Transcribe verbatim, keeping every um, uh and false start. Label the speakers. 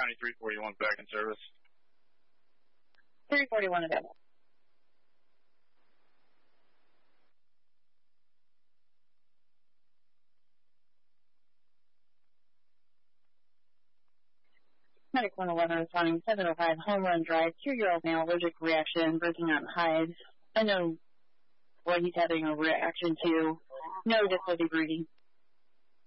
Speaker 1: County three forty-one back in service.
Speaker 2: three forty-one available. Medic one eleven responding seven oh five Home Run Drive, two-year-old male, allergic reaction, breaking out in hives. Unknown what he's having a reaction to. No difficulty breathing.